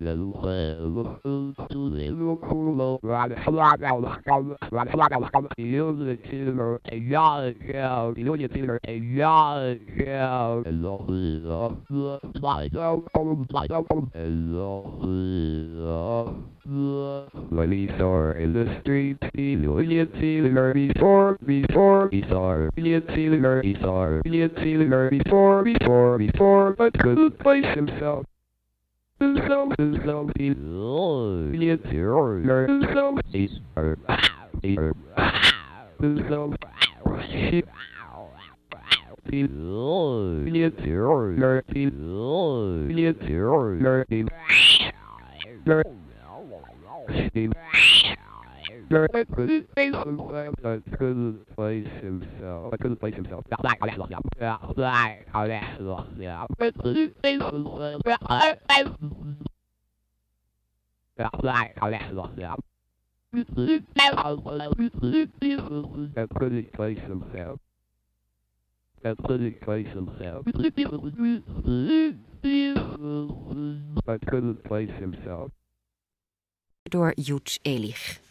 Lily saw in the street, William Sealer before, he saw William Sealer, he saw William Sealer before, but couldn't place himself. Himself, he William Sealer, himself, Door Hugh Ehrlich.